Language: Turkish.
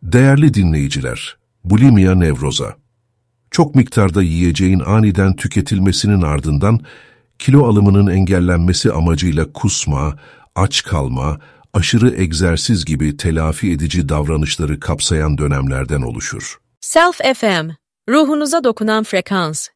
Değerli dinleyiciler, bulimia nevroza. Çok miktarda yiyeceğin aniden tüketilmesinin ardından kilo alımının engellenmesi amacıyla kusma, aç kalma, aşırı egzersiz gibi telafi edici davranışları kapsayan dönemlerden oluşur. Self FM, ruhunuza dokunan frekans.